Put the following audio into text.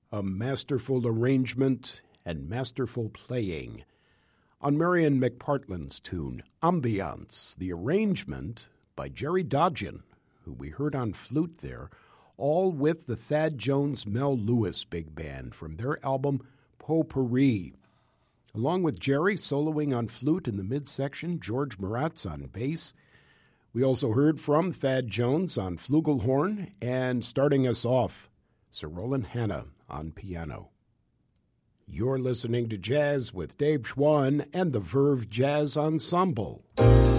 a masterful arrangement and masterful playing. On Marion McPartland's tune, Ambiance, the arrangement by Jerry Dodgen, who we heard on flute there, all with the Thad Jones Mel Lewis Big Band from their album Potpourri. Along with Jerry soloing on flute in the midsection, George Maratz on bass. We also heard from Thad Jones on flugelhorn, and starting us off, Sir Roland Hanna on piano. You're listening to Jazz with Dave Schwann and the Verve Jazz Ensemble.